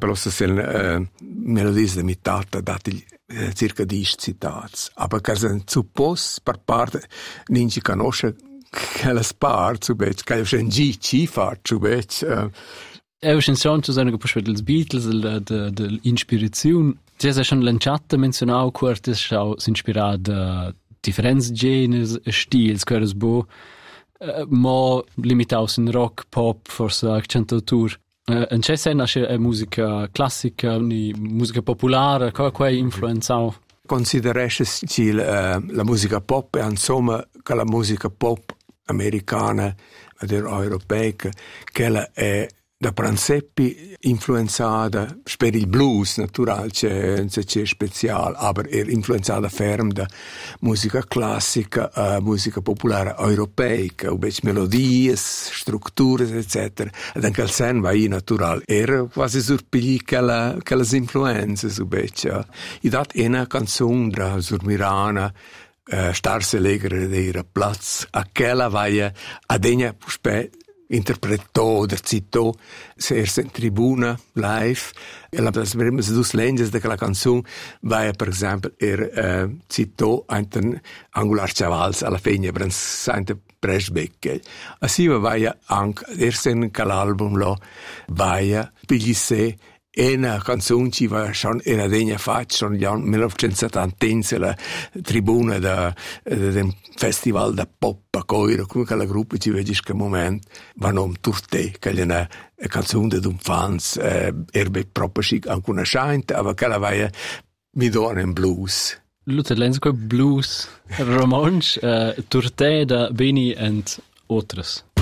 esempio, lo stesso melodie de mitata dati circa 10 citats, aber che se suppos per parte ninci conosce che la spart su bec, che è un G fart su bec. È un sonno sono che poi dels Beatles dell'ispirazione. Ci è schon lanciata menzionau quartes schau s'inspirada differenti generi e stili, che bo mo limitaus in rock, pop, forse accentautur. En c'è se nasce musica classica, musica popolare, qua influenzau. Consideresce la musica pop e insomma che la musica pop americana ed europea che è da principi influenzata per il blues natural c'è speciale, aber influenzata ferm da musica classica, musica popolare europea, ubec melodie, strutture eccetera. Ed anche il sen va in natural era quasi surpigli che le influenze ubec. I dat una canzone da Surmirana starse legere dei Platz a quella vai a degna puspe interpretò da citò se in tribuna live e la prima dus lenges de la canzone vai per esempio citò anten Angular Chavals alla fine per sante Presbecke asi vai anche in l'album lo vai pigli se una canzone ci va schon una degna faccia schon nel 1970 la tribuna del festival da pop a Coiro come che la gruppa ci vedi che momento vanno tutte che è una canzone d'un fans erbe proprio chic anche una scheint aber che la vai mi dona in blues Luther Lensko blues romansch turte da Beni and otras